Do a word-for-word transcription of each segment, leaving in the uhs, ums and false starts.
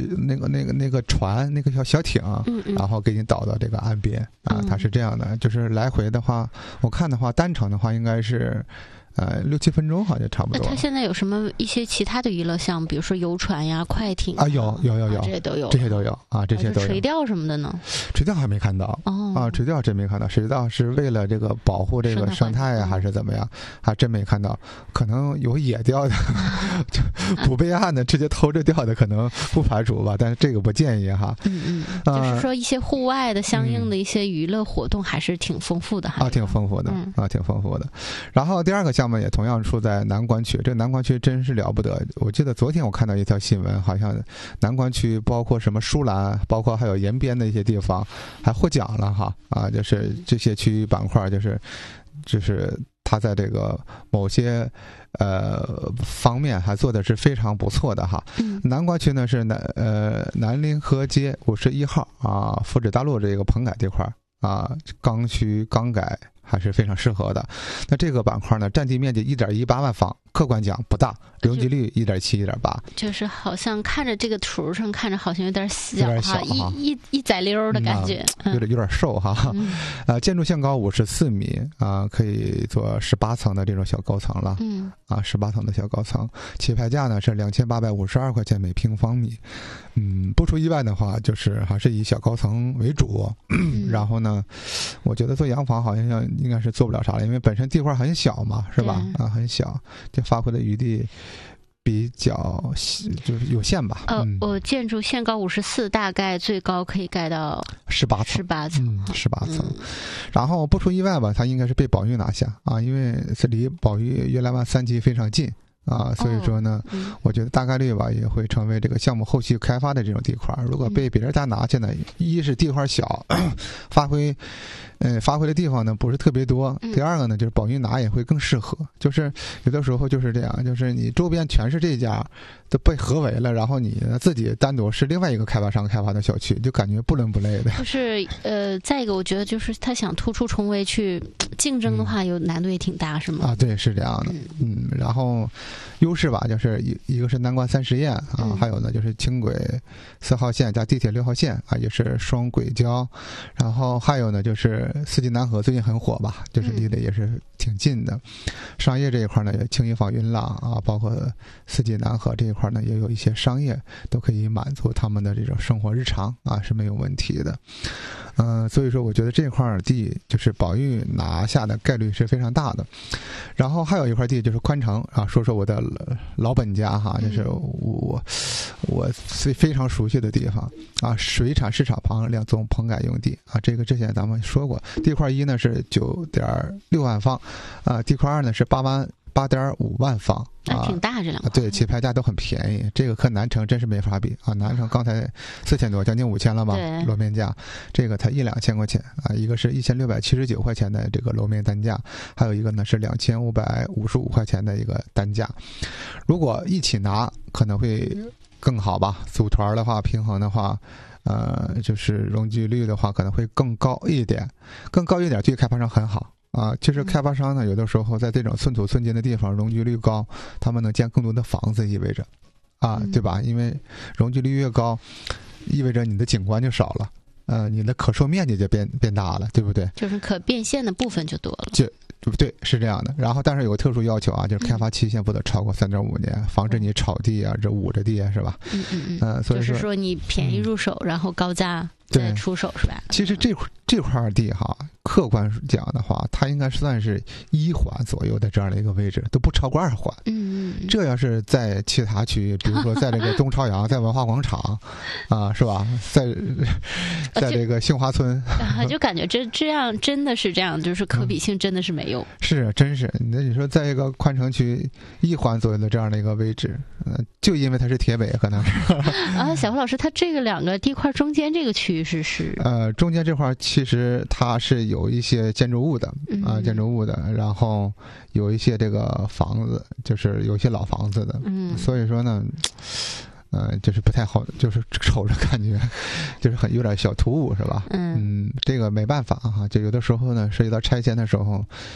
那个那个那个船那个小小艇， 嗯嗯， 然后给你导到这个岸边啊，它是这样的，就是来回的话，我看的话单程的话应该是。呃，六七分钟好像差不多。 那它现在有什么一些其他的娱乐项目，比如说游船呀、快艇啊？有有有有， 啊、这些都有， 这些都有啊，这些都有。 垂钓什么的呢？ 垂钓还没看到哦啊，垂钓真没看到。垂钓是为了这个保护这个生态呀，还是怎么样？还真没看到。可能有野钓的，就不备案的，直接偷着钓的，可能不排除吧。但是这个不建议哈。 嗯嗯，就是说一些户外的相应的一些娱乐活动还是挺丰富的哈。 啊，挺丰富的、 嗯、 啊，挺丰富的。然后第二个项目也同样处在南关区，这个南关区真是了不得。我记得昨天我看到一条新闻，好像南关区包括什么舒兰，包括还有延边的一些地方还获奖了哈啊，就是这些区域板块，就是就是它在这个某些呃方面还做的是非常不错的哈。 嗯、 南关区呢是南呃南临河街五十一号啊，福祉大路这个棚改这块啊，刚需刚改。还是非常适合的。那这个板块呢，占地面积一点一八万方，客观讲不大，容积率一点七、一点八。 就是好像看着这个图上看着好像有点小哈， 小一一一载溜的感觉， 嗯、有点有点瘦哈。 嗯、 呃，建筑线高五十四米啊、呃，可以做十八层的这种小高层了。 嗯啊，十八层的小高层，起拍价呢是两千八百五十二块钱每平方米。嗯，不出意外的话，就是还是以小高层为主。 嗯、 然后呢，我觉得做洋房好像应该是做不了啥了，因为本身地块很小嘛，是吧？啊，很小，就发挥的余地比较就是有限吧。 呃， 嗯、 我建筑限高五十四，大概最高可以盖到十八层， 十八层， 嗯，十八层。 嗯、 然后不出意外吧，它应该是被宝玉拿下啊，因为这离宝玉悦来湾三期非常近。啊，所以说呢、哦嗯，我觉得大概率吧也会成为这个项目后续开发的这种地块。如果被别人家拿去呢，嗯、一是地块小，发挥，呃，发挥的地方呢不是特别多； 嗯、 第二个呢，就是宝玉拿也会更适合。就是有的时候就是这样，就是你周边全是这家都被合围了，然后你自己单独是另外一个开发商开发的小区，就感觉不伦不类的。 就是呃，再一个，我觉得就是他想突出重围去竞争的话，嗯、有难度也挺大，是吗？ 啊，对，是这样的。嗯，嗯然后。优势吧，就是一一个是南关三实验啊， 嗯、 还有呢就是轻轨四号线加地铁六号线啊，也是双轨交，然后还有呢就是四季南河最近很火吧，就是离得也是挺近的。嗯、商业这一块呢，轻易坊云朗啊，包括四季南河这一块呢，也有一些商业都可以满足他们的这种生活日常啊，是没有问题的。嗯、呃，所以说我觉得这块地就是宝玉拿下的概率是非常大的。然后还有一块地就是宽城啊，说说我的老本家哈，就是我我非常熟悉的地方啊，水产市场旁两宗棚改用地啊，这个之前咱们说过，地块一呢是九点六万方啊，地块二呢是八万八点五万方。 啊，挺大这两个、 啊，对，起拍价都很便宜，这个和南城真是没法比啊！南城刚才四千多，将近五千了吧？楼面价，这个才一两千块钱啊！一个是一千六百七十九块钱的这个楼面单价，还有一个呢是两千五百五十五块钱的一个单价。如果一起拿，可能会更好吧？组团的话，平衡的话。呃，就是容积率的话，可能会更高一点，更高一点，对开发商很好啊。其实开发商呢，有的时候在这种寸土寸金的地方，容积率高，他们能建更多的房子，意味着啊，对吧？因为容积率越高，意味着你的景观就少了，呃，你的可售面积就变变大了，对不对？ 就是可变现的部分就多了。 就对，是这样的。然后，但是有个特殊要求啊，就是开发期限不得超过三点五年，防止你炒地啊，这捂着地啊，是吧？ 嗯嗯嗯。 呃，所以说就是说你便宜入手，嗯、然后高价再出手，是吧？ 其实这块这块地哈，客观讲的话，它应该算是一环左右的这样的一个位置，都不超过二环。 嗯嗯。 这要是在其他区，比如说在这个东朝阳，在文化广场，啊，是吧？在在这个杏花村， 啊，就感觉这这样真的是这样，就是可比性真的是没有。 嗯、是，真是。那你说，在一个宽城区一环左右的这样的一个位置，呃，就因为它是铁北，可能是。 啊，小胡老师，它这个两个地块中间这个区域是是？ 呃，中间这块其实它是有一些建筑物的啊、呃，建筑物的，然后有一些这个房子，就是有一些老房子的， 嗯， 所以说呢。呃，就是不太好，就是瞅着感觉就是很有点小突兀，是吧？ 嗯, 嗯，这个没办法哈，就有的时候呢，涉及到拆迁的时候，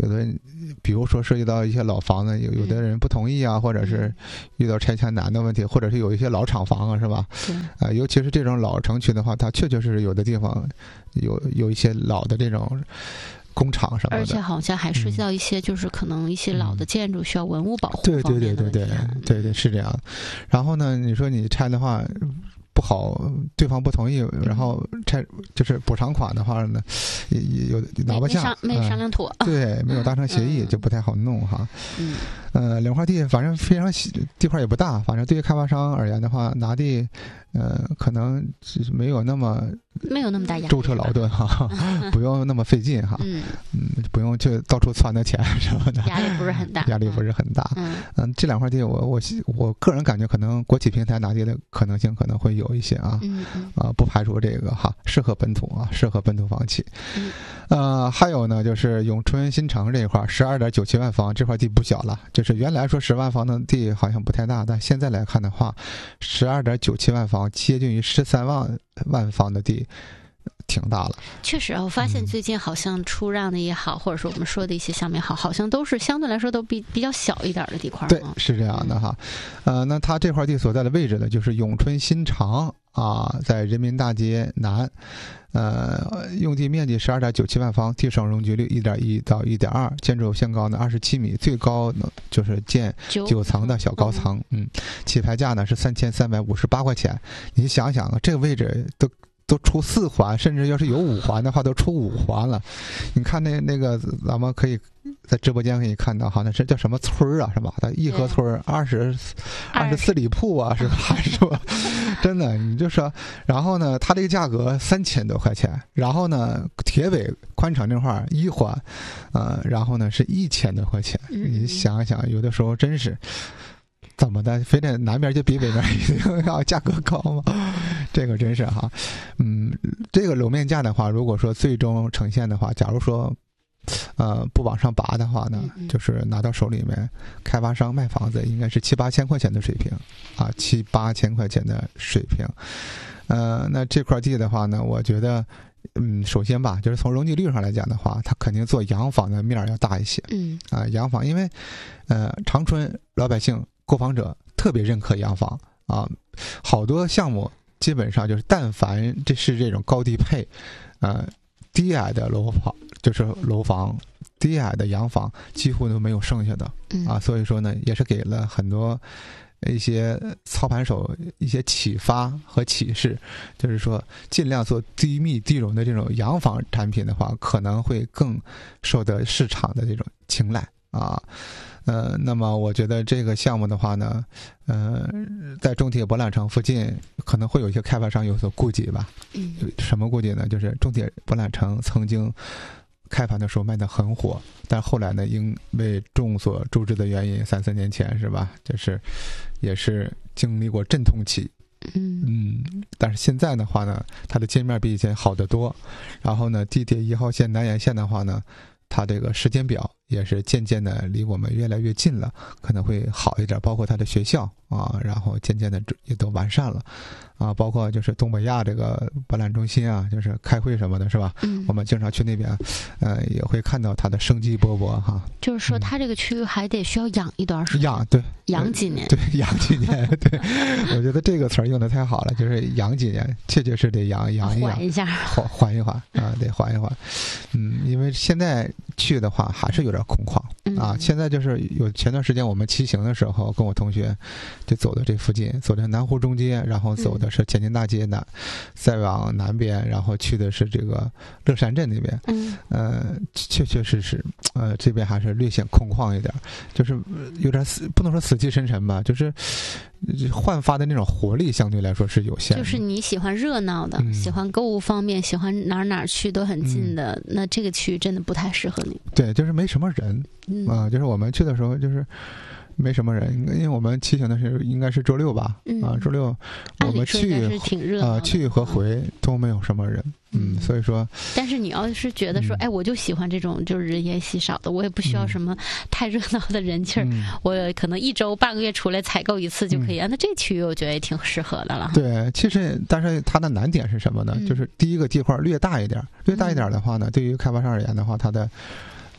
有的比如说涉及到一些老房子，有有的人不同意啊，或者是遇到拆迁难的问题，或者是有一些老厂房啊，是吧？啊、呃，尤其是这种老城区的话，它确确实实有的地方有有一些老的这种工厂什么的， 而且好像还涉及到一些就是可能一些老的建筑需要文物保护对方面的问题、 对对对对对对是这样。然后呢，你说你拆的话不好，对方不同意，然后拆就是补偿款的话呢，也也有拿不下， 没商量妥、 嗯，对，没有达成协议、嗯、就不太好弄哈。 嗯， 呃，两块地反正非常地块也不大，反正对于开发商而言的话，拿地呃可能没有那么没有那么大压力， 舟车劳顿哈，不用那么费劲哈， 嗯嗯，不用去到处窜的钱什么的， 压力不是很大， 压力不是很大。 嗯嗯，这两块地我我我个人感觉可能国企平台拿地的可能性可能会有一些啊， 嗯嗯啊，不排除这个哈，适合本土啊，适合本土房企。 嗯， 呃，还有呢，就是永春新城这一块，十二点九七万方，这块地不小了。就是原来说十万方的地好像不太大，但现在来看的话，十二点九七万方，接近于十三万万方的地。挺大了， 确实啊，我发现最近好像出让的也好，嗯、或者说我们说的一些项目也好，好像都是相对来说都比比较小一点的地块。 对，是这样的哈。嗯、呃，那它这块地所在的位置呢，就是永春新城啊，在人民大街南，呃，用地面积十二点九七万方，地省容积率一点一到一点二，建筑限高呢二十七米，最高呢就是建九层的小高层，嗯，起拍价呢是三千三百五十八块钱。你想想啊，这个位置都。都出四环，甚至要是有五环的话，都出五环了。你看那那个，咱们可以在直播间可以看到，好像是叫什么村啊，是吧？它义和村二十二十四里铺啊，是吧？是吧？真的，你就说，然后呢，它这个价格三千多块钱，然后呢，铁北宽城这块儿一环，呃，然后呢是一千多块钱。你想想，有的时候真是。怎么的？非得南边就比北边一定要价格高吗？这个真是哈，嗯，这个楼面价的话，如果说最终呈现的话，假如说，呃，不往上拔的话呢，就是拿到手里面，开发商卖房子应该是七八千块钱的水平，啊，七八千块钱的水平，呃，那这块地的话呢，我觉得。嗯，首先吧，就是从容积率上来讲的话，它肯定做洋房的面儿要大一些。 嗯啊，洋房，因为呃，长春老百姓购房者特别认可洋房啊，好多项目基本上就是但凡这是这种高低配，呃，低矮的楼房就是楼房，低矮的洋房几乎都没有剩下的啊，所以说呢，也是给了很多。一些操盘手一些启发和启示，就是说尽量做低密低容的这种洋房产品的话，可能会更受得市场的这种青睐啊。呃，那么我觉得这个项目的话呢，呃，在中铁博览城附近可能会有一些开发商有所顾忌吧。 嗯， 什么顾忌呢？就是中铁博览城曾经。开盘的时候卖得很火，但后来呢，因为众所周知的原因，三四年前是吧，就是也是经历过阵痛期， 嗯嗯，但是现在的话呢，它的街面比以前好得多，然后呢，地铁一号线南延线的话呢，它这个时间表也是渐渐的离我们越来越近了，可能会好一点，包括它的学校啊，然后渐渐的也都完善了。啊，包括就是东北亚这个博览中心啊，就是开会什么的，是吧？ 嗯， 我们经常去那边，呃，也会看到它的生机勃勃哈。 就是说，它这个区域还得需要养一段时间。 养对， 养几年？ 对，养几年？对，我觉得这个词儿用的太好了，就是养几年，确确实得养养一养， 缓一下， 缓缓一缓啊，得缓一缓。嗯，因为现在去的话还是有点空旷啊。现在就是有前段时间我们骑行的时候，跟我同学就走到这附近，走到南湖中街，然后走的。是前进大街南，再往南边，然后去的是这个乐山镇那边。 嗯， 呃，确确实实，呃，这边还是略显空旷一点，就是有点死，不能说死气沉沉吧，就是焕发的那种活力相对来说是有限的。 就是你喜欢热闹的，嗯、喜欢购物方面，喜欢哪儿哪儿去都很近的，嗯、那这个区域真的不太适合你。 对，就是没什么人， 嗯啊、呃，就是我们去的时候就是。没什么人，因为我们骑行的是应该是周六吧， 嗯、 啊，周六我们去啊、呃、去和回都没有什么人，嗯，所以说。 但是你要是觉得说，嗯、哎，我就喜欢这种就是人烟稀少的，我也不需要什么太热闹的人气儿，嗯、我可能一周半个月出来采购一次就可以啊。嗯、那这区域我觉得也挺适合的了。 对，其实但是它的难点是什么呢？ 嗯、 就是第一个地块略大一点，略大一点的话呢，嗯、对于开发商而言的话，它的。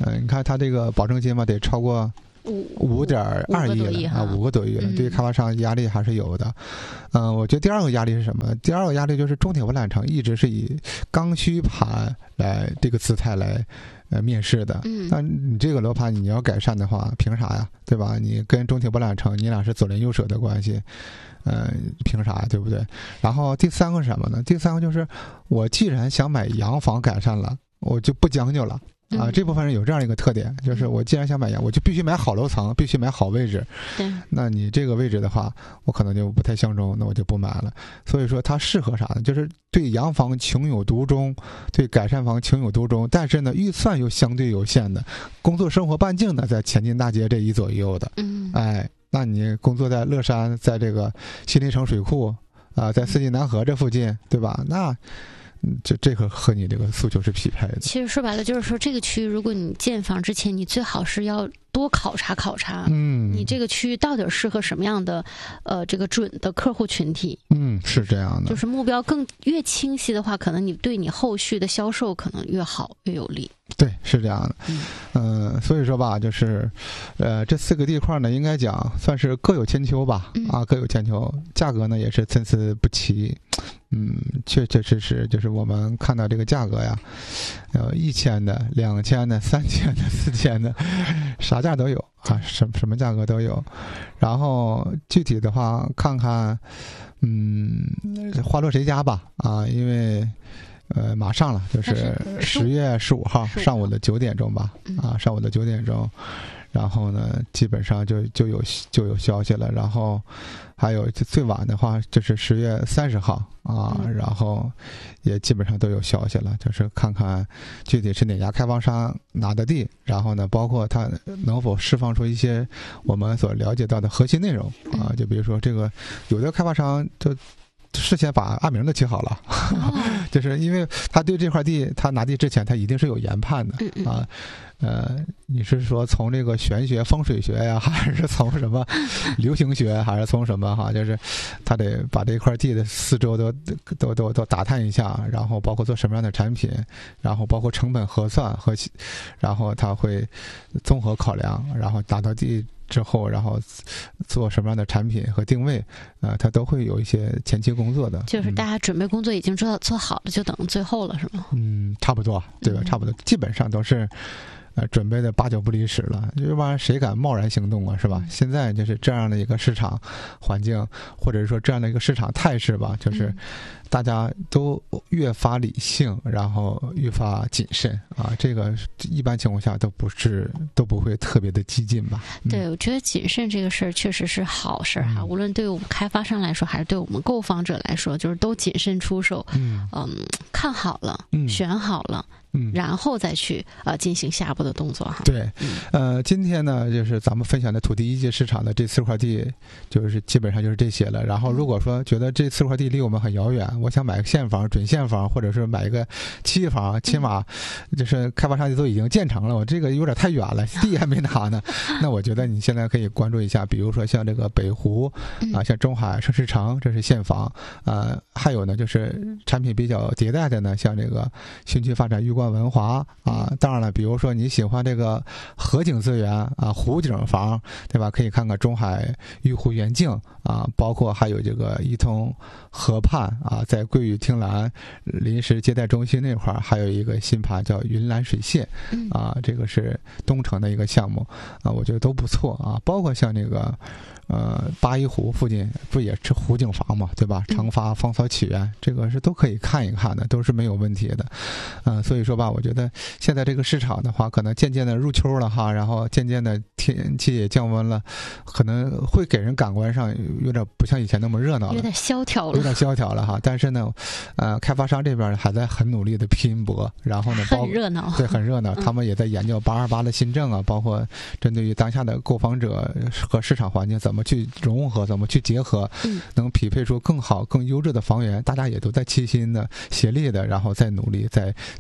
嗯、呃，你看它这个保证金嘛，得超过五五点二亿了啊，五个多亿了，对于开发商压力还是有的。嗯、呃，我觉得第二个压力是什么？第二个压力就是中铁博览城一直是以刚需盘来这个姿态来呃面试的。 嗯， 那你这个楼盘你要改善的话，凭啥呀？对吧？你跟中铁博览城你俩是左邻右舍的关系。呃，凭啥呀？对不对？然后第三个是什么呢？第三个就是我既然想买洋房改善了，我就不将就了啊！这部分人有这样一个特点，就是我既然想买洋，我就必须买好楼层，必须买好位置。 对， 那你这个位置的话，我可能就不太相中，那我就不买了。所以说它适合啥呢？就是对洋房情有独钟，对改善房情有独钟，但是呢预算又相对有限的，工作生活半径呢在前进大街这一左一右的。 嗯， 哎。那你工作在乐山，在这个新林城水库啊、呃，在四季南河这附近，对吧？那这这个和你这个诉求是匹配的。 其实说白了就是说，这个区域如果你建房之前，你最好是要多考察考察， 嗯， 你这个区域到底适合什么样的呃这个准的客户群体？ 嗯，是这样的。 就是目标更越清晰的话，可能你对你后续的销售可能越好越有利。 对，是这样的。 嗯、 呃，所以说吧，就是，呃，这四个地块呢，应该讲算是各有千秋吧， 嗯、 啊，各有千秋，价格呢也是参差不齐。嗯，确确实实就是我们看到这个价格呀，呃，一千的、两千的、三千的、四千的，啥价都有啊，什什么价格都有。然后具体的话，看看，嗯，花落谁家吧，啊，因为。呃，马上了，就是十月十五号上午的九点钟吧，啊，上午的九点钟，然后呢，基本上就就有就有消息了，然后还有最晚的话就是十月三十号啊，然后也基本上都有消息了，就是看看具体是哪家开发商拿的地，然后呢，包括他能否释放出一些我们所了解到的核心内容啊，就比如说这个有的开发商就。事先把案名都起好了，哦、就是因为他对这块地，他拿地之前，他一定是有研判的嗯嗯啊。呃，你是说从这个玄学、风水学呀，还是从什么流行学，还是从什么哈？就是他得把这块地的四周都都都都打探一下，然后包括做什么样的产品，然后包括成本核算和，然后他会综合考量，然后拿到地。之后，然后做什么样的产品和定位，啊、呃，它都会有一些前期工作的。 就是大家准备工作已经做做好了，就等最后了，是吗？ 嗯，差不多，对吧？差不多，基本上都是。呃，准备的八九不离十了，要不然谁敢贸然行动啊，是吧？现在就是这样的一个市场环境，或者是说这样的一个市场态势吧，就是大家都越发理性，然后越发谨慎啊。这个一般情况下都不是都不会特别的激进吧？ 嗯、对，我觉得谨慎这个事儿确实是好事儿哈，嗯、无论对我们开发商来说，还是对我们购房者来说，就是都谨慎出手。嗯，嗯看好了，嗯、选好了。嗯，然后再去呃进行下一步的动作哈。 对，呃，今天呢，就是咱们分享的土地一级市场的这四块地，就是基本上就是这些了。然后如果说觉得这四块地离我们很遥远，我想买个现房、准现房，或者是买一个期房，起码就是开发商都已经建成了，我这个有点太远了，地还没拿呢。那我觉得你现在可以关注一下，比如说像这个北湖啊，像中海盛世城，这是现房啊、呃，还有呢就是产品比较迭代的呢，像这个新区发展玉冠文华啊，当然了，比如说你喜欢这个河景资源啊，湖景房，对吧？可以看看中海玉湖园境啊，包括还有这个一通河畔啊，在桂屿汀兰临时接待中心那块儿，还有一个新盘叫云兰水榭啊，这个是东城的一个项目啊，我觉得都不错啊，包括像这个。呃，八一湖附近不也是湖景房嘛，对吧？长发芳草起源，这个是都可以看一看的，都是没有问题的。嗯、呃，所以说吧，我觉得现在这个市场的话，可能渐渐的入秋了哈，然后渐渐的天气也降温了，可能会给人感官上有点不像以前那么热闹了， 有点萧条了， 有点萧条了哈。但是呢，呃，开发商这边还在很努力的拼搏，然后呢， 很热闹， 对，很热闹。他们也在研究八二八的新政啊，包括针对于当下的购房者和市场环境怎么去融合，怎么去结合，能匹配出更好更优质的房源，大家也都在齐心的协力的，然后再努力再再再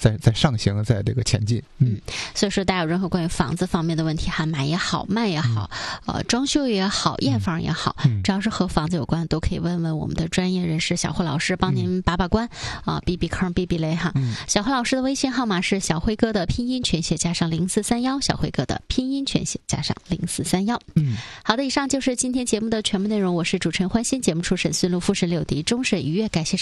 上行，在这个前进。嗯， 所以说大家有任何关于房子方面的问题，哈，买也好，卖也好，嗯、呃，装修也好，验房也好，嗯、只要是和房子有关，都可以问问我们的专业人士小辉老师，帮您把把关啊、呃，避避坑，避避雷哈。嗯、小辉老师的微信号码是小辉哥的拼音全写加上零四三幺，小辉哥的拼音全写加上零四三幺。嗯，好的，以上就是今天节目的全部内容，我是主持人欢欣，节目初审孙路，复审柳迪，终审愉悦，感谢。